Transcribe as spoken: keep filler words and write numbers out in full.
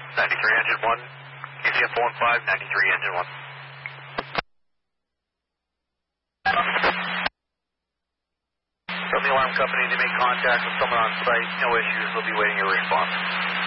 ninety-three engine one, Q C F one five, ninety-three engine one. From the alarm company, they make contact with someone on site. No issues. They'll be waiting your response.